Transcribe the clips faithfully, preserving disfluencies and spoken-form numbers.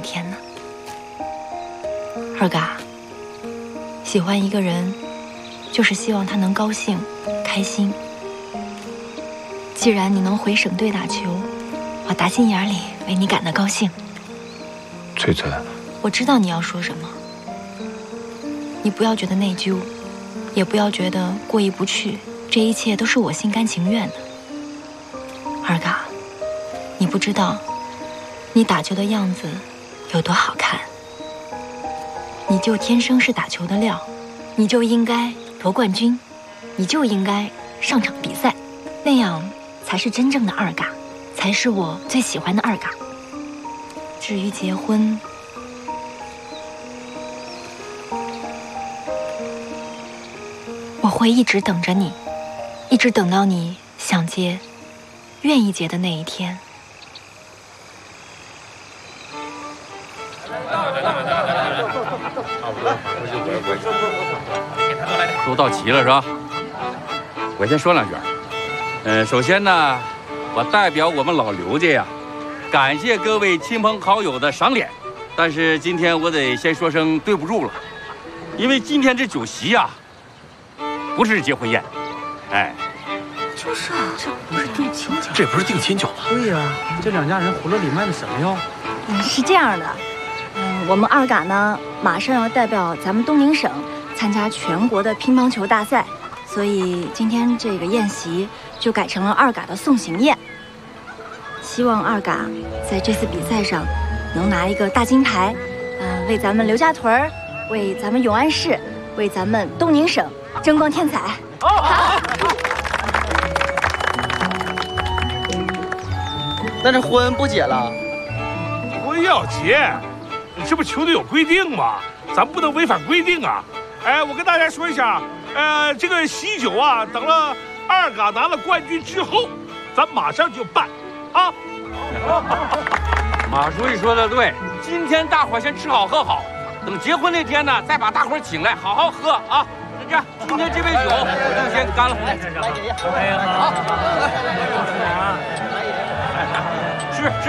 天呢。二嘎，喜欢一个人，就是希望他能高兴、开心。既然你能回省队打球，我打心眼里为你感到高兴。 翠翠， 我知道你要说什么，你不要觉得内疚，也不要觉得过意不去，这一切都是我心甘情愿的。二嘎，你不知道，你打球的样子有多好看。你就天生是打球的料，你就应该夺冠军，你就应该上场比赛，那样才是真正的二嘎，才是我最喜欢的二嘎。至于结婚，我会一直等着你，一直等到你想结、愿意结的那一天。 都到齐了是吧？我先说两句。嗯、呃，首先呢，我代表我们老刘家呀，感谢各位亲朋好友的赏脸，但是今天我得先说声对不住了，因为今天这酒席呀，不是结婚宴，哎， 就是啊，这不是定亲酒， 这不是定亲酒吗？ 对呀、啊，这两家人葫芦里卖的什么药？ 嗯，是这样的，嗯，我们二嘎呢，马上要代表咱们东宁省参加全国的乒乓球大赛，所以今天这个宴席就改成了二嘎的送行宴。希望二嘎在这次比赛上能拿一个大金牌，嗯、呃，为咱们刘家屯儿，为咱们永安市，为咱们东宁省争光添彩。好。 那这婚不结了？ 婚要结，这不球队有规定吗？咱不能违反规定啊！哎，我跟大家说一下，呃，这个喜酒啊，等了二嘎拿了冠军之后，咱马上就办，啊！ 马书记说的对，今天大伙先吃好喝好，等结婚那天呢，再把大伙请来好好喝啊！这样，今天这杯酒我就先干了。 来爷爷， 哎呀，好，吃吃。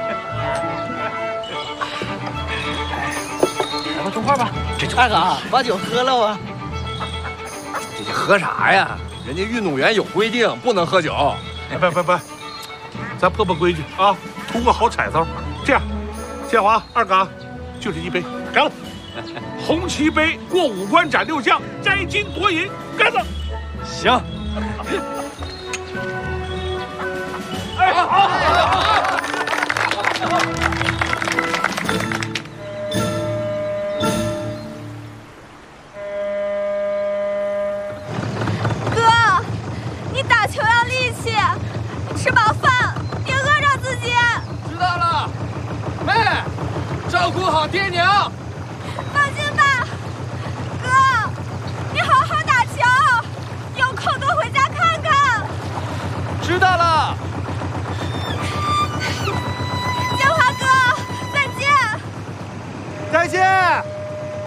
来吧，动画吧。这二嘎把酒喝了啊！ 这喝啥呀？人家运动员有规定，不能喝酒。 哎，不不不，咱破破规矩啊，图个好彩头。这样，建华、二嘎，就这一杯，干了！红旗杯过五关斩六将，摘金夺银，干了！ 行。 哎，好，好，好。 哥，你打球要力气，吃饱饭，别饿着自己。 知道了，妹，照顾好爹娘。